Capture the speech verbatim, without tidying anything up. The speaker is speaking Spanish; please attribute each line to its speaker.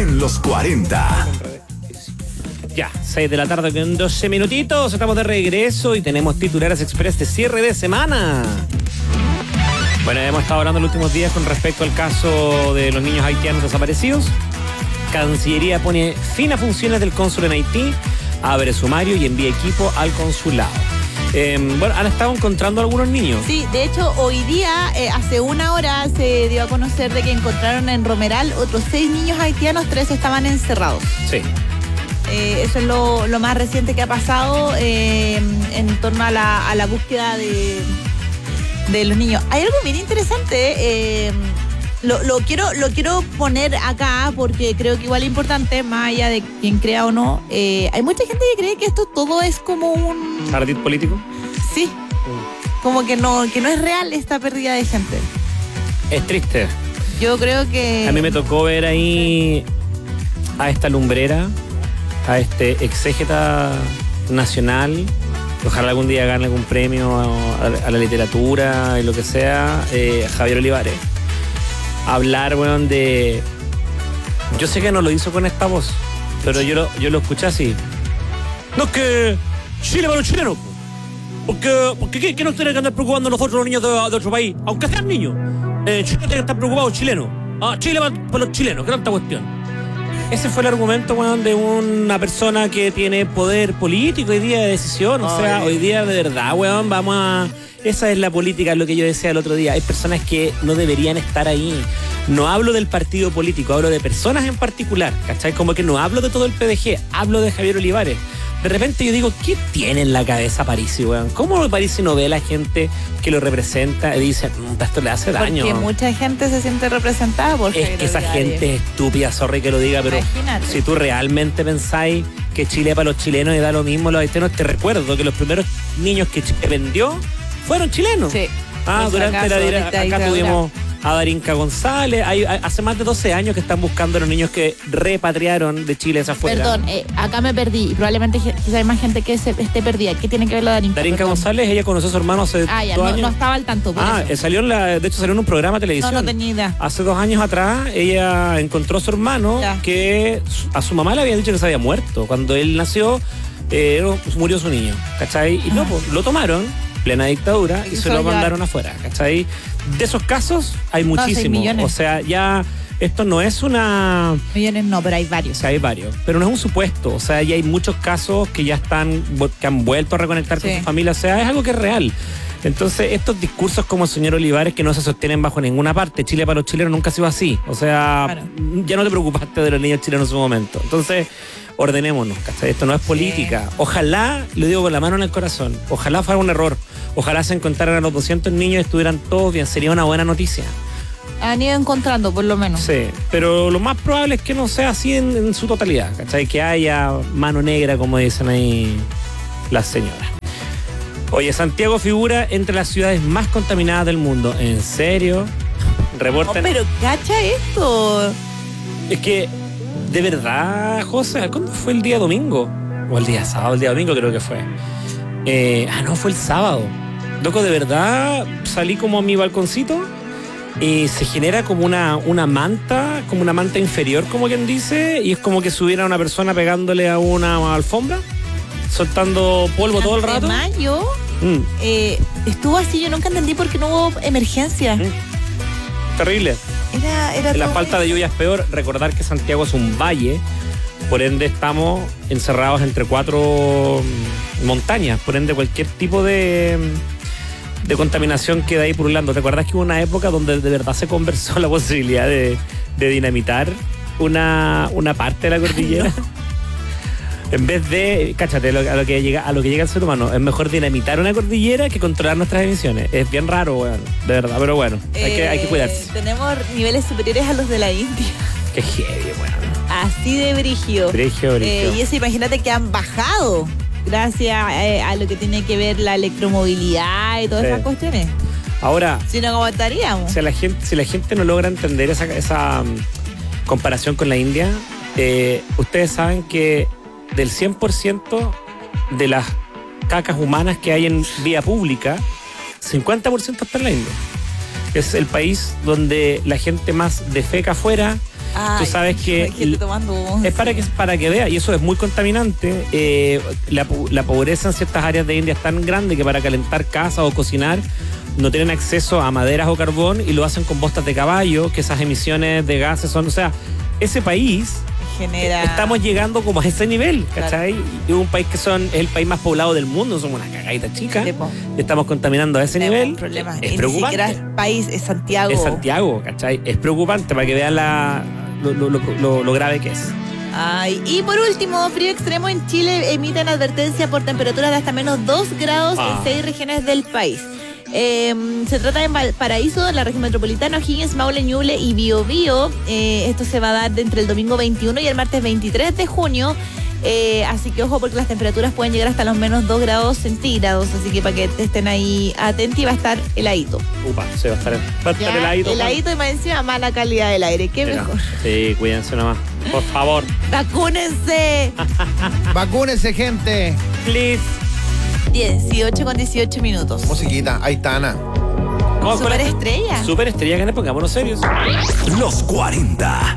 Speaker 1: en los cuarenta.
Speaker 2: Ya, seis de la tarde con doce minutitos, estamos de regreso y tenemos titulares express de cierre de semana. Bueno, hemos estado hablando en los últimos días con respecto al caso de los niños haitianos desaparecidos. Cancillería pone fin a funciones del cónsul en Haití, abre sumario y envía equipo al consulado. Eh, bueno, han estado encontrando algunos niños.
Speaker 3: Sí, de hecho, hoy día, eh, hace una hora, se dio a conocer de que encontraron en Romeral otros seis niños haitianos, tres estaban encerrados.
Speaker 2: Sí.
Speaker 3: Eh, eso es lo, lo más reciente que ha pasado eh, en torno a la, a la búsqueda de, de los niños. Hay algo bien interesante, eh, lo, lo, quiero, lo quiero poner acá porque creo que igual es importante, más allá de quien crea o no. Eh, hay mucha gente que cree que esto todo es como un...
Speaker 2: ¿Ardid político?
Speaker 3: Sí, mm. como que no, que no es real esta pérdida de gente.
Speaker 2: Es triste.
Speaker 3: Yo creo que...
Speaker 2: A mí me tocó ver ahí a esta lumbrera, a este exégeta nacional, ojalá algún día gane algún premio a, a la literatura y lo que sea, eh, Javier Olivares. Hablar, bueno, de... Yo sé que no lo hizo con esta voz, pero yo lo, yo lo escuché así. No es que Chile para los chilenos, porque, porque ¿qué, qué nos tienen que andar preocupando nosotros los niños de, de otro país? Aunque sean niños, eh, Chile tiene que estar preocupado chilenos. Ah, Chile para, para los chilenos, qué tanta cuestión. Ese fue el argumento, bueno, de una persona que tiene poder político hoy día de decisión. O sea, hoy día de verdad, weón, vamos a... Esa es la política, lo que yo decía el otro día. Hay personas que no deberían estar ahí. No hablo del partido político, hablo de personas en particular, ¿cachai? Como que no hablo de todo el P D G, hablo de Javier Olivares. De repente yo digo, ¿qué tiene en la cabeza Parisi, weón? ¿Cómo Parisi no ve a la gente que lo representa y dice, esto le hace daño?
Speaker 3: Porque mucha gente se siente representada por
Speaker 2: Es que esa gente es estúpida, sorry que lo diga, pero imagínate. Si tú realmente pensáis que Chile es para los chilenos y da lo mismo a los haitianos, te recuerdo que los primeros niños que Chile vendió fueron chilenos.
Speaker 3: Sí.
Speaker 2: Ah, durante acaso, la acá, acá tuvimos a Darinka González. Hay, hay, hace más de doce años que están buscando a los niños que repatriaron de Chile hacia afuera.
Speaker 3: Perdón, eh, acá me perdí. Probablemente quizá hay más gente que se esté perdida. ¿Qué tiene que ver la Darinka?
Speaker 2: Darinka González, ella conoció a su hermano hace
Speaker 3: ah, ya,
Speaker 2: dos
Speaker 3: no,
Speaker 2: años.
Speaker 3: no estaba al tanto. Por
Speaker 2: ah,
Speaker 3: eso.
Speaker 2: salió en la, de hecho salió en un programa de televisión.
Speaker 3: No, no tenía idea.
Speaker 2: Hace dos años atrás, ella encontró a su hermano ya. que a su mamá le habían dicho que se había muerto. Cuando él nació, eh, murió su niño, ¿cachai? Y ah. no, pues, lo tomaron. Plena dictadura y se lo mandaron afuera, ¿cachai? De esos casos hay muchísimos. No, o sea, ya esto no es una...
Speaker 3: Millones no, pero hay varios.
Speaker 2: O sea, hay varios. Pero no es un supuesto. O sea, ya hay muchos casos que ya están, que han vuelto a reconectar sí. con su familia. O sea, es algo que es real. Entonces, estos discursos como el señor Olivares que no se sostienen bajo ninguna parte. Chile para los chilenos nunca ha sido así. O sea, claro. ya no te preocupaste de los niños chilenos en su momento. Entonces... ordenémonos, ¿cachai? Esto no es política. Sí. Ojalá, lo digo con la mano en el corazón, ojalá fuera un error. Ojalá se encontraran a los doscientos niños y estuvieran todos bien. Sería una buena noticia.
Speaker 3: Han ido encontrando, por lo menos.
Speaker 2: Sí, pero lo más probable es que no sea así en, en su totalidad, ¿cachai? Que haya mano negra, como dicen ahí las señoras. Oye, Santiago figura entre las ciudades más contaminadas del mundo. ¿En serio? Reportan...
Speaker 3: No, pero cacha esto.
Speaker 2: Es que... De verdad, José, ¿cuándo fue el día domingo? O el día sábado, el día domingo creo que fue. Eh, ah, no, fue el sábado. Loco, de verdad, salí como a mi balconcito y se genera como una, una manta, como una manta inferior, como quien dice, y es como que subiera una persona pegándole a una alfombra, soltando polvo todo el rato.
Speaker 3: En mayo mm. eh, estuvo así, yo nunca entendí por qué no hubo emergencia. Mm.
Speaker 2: Terrible.
Speaker 3: Era, era
Speaker 2: la falta de lluvia es peor. Recordar que Santiago es un valle, por ende estamos encerrados entre cuatro montañas, por ende cualquier tipo de, de contaminación queda ahí pululando. ¿Te acuerdas que hubo una época donde de verdad se conversó la posibilidad de, de dinamitar una, una parte de la cordillera? En vez de, cáchate, a lo que llega, a lo que llega el ser humano, es mejor dinamitar una cordillera que controlar nuestras emisiones. Es bien raro, bueno, de verdad, pero bueno, eh, hay, que, hay que cuidarse.
Speaker 3: Tenemos niveles superiores a los de la India.
Speaker 2: Qué heavy, bueno.
Speaker 3: Así de brígido.
Speaker 2: Brígido, brígido.
Speaker 3: Eh, y eso, imagínate que han bajado gracias eh, a lo que tiene que ver la electromovilidad y todas sí. esas cuestiones.
Speaker 2: Ahora,
Speaker 3: si no, ¿cómo estaríamos?
Speaker 2: Si la gente, si la gente no logra entender esa, esa um, comparación con la India, eh, ustedes saben que del cien por ciento de las cacas humanas que hay en vía pública, cincuenta por ciento está en la India. Es el país donde la gente más defeca afuera,
Speaker 3: Ay,
Speaker 2: Tú sabes que
Speaker 3: hay gente tomando once.
Speaker 2: es para que, para que vea, y eso es muy contaminante. Eh, la, la pobreza en ciertas áreas de India es tan grande que para calentar casa o cocinar no tienen acceso a maderas o carbón y lo hacen con bostas de caballo, que esas emisiones de gases son, o sea, ese país
Speaker 3: genera...
Speaker 2: estamos llegando como a ese nivel, ¿cachai? Claro. Y es un país que son, es el país más poblado del mundo, somos una cagadita chica, sí, y estamos contaminando a ese
Speaker 3: Tenemos
Speaker 2: nivel.
Speaker 3: Problemas.
Speaker 2: Es
Speaker 3: y
Speaker 2: preocupante.
Speaker 3: Ni siquiera es país, es Santiago.
Speaker 2: Es Santiago, ¿cachai? Es preocupante para que vean la, lo, lo, lo, lo grave que es.
Speaker 3: Ay, y por último, frío extremo en Chile, emiten advertencia por temperaturas de hasta menos dos grados ah. en seis regiones del país. Eh, se trata de Valparaíso, la región metropolitana, O'Higgins, Maule, Ñuble y Biobío. Eh, esto se va a dar de entre el domingo veintiuno y el martes veintitrés de junio. Eh, así que ojo porque las temperaturas pueden llegar hasta los menos dos grados centígrados. Así que para que estén ahí atentos, y va a estar heladito.
Speaker 2: Upa, se va a estar, va a estar heladito.
Speaker 3: Heladito y más encima mala calidad del aire. ¿Qué
Speaker 2: Mira,
Speaker 3: mejor?
Speaker 2: Sí, cuídense nomás. Por favor.
Speaker 3: Vacúnense.
Speaker 1: Vacúnense, gente.
Speaker 2: Please.
Speaker 3: dieciocho con dieciocho minutos.
Speaker 1: Musiquita, Aitana.
Speaker 3: Super estrella.
Speaker 2: Super estrella, que nos pongámonos serios.
Speaker 4: Los cuarenta.